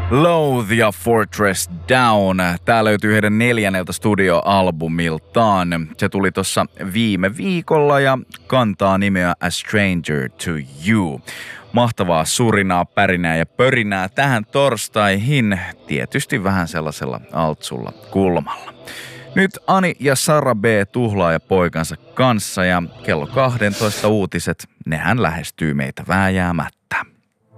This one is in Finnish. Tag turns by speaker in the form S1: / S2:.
S1: Loathe ja Fortress Down. Tää löytyy heidän 4. studioalbumiltaan. Se tuli tossa viime viikolla ja kantaa nimeä A Stranger to You. Mahtavaa surinaa, pärinää ja pörinää tähän torstaihin. Tietysti vähän sellaisella altsulla kulmalla. Nyt Ani ja Sara B. tuhlaa ja poikansa kanssa ja kello 12 uutiset, nehän lähestyy meitä vääjäämättä.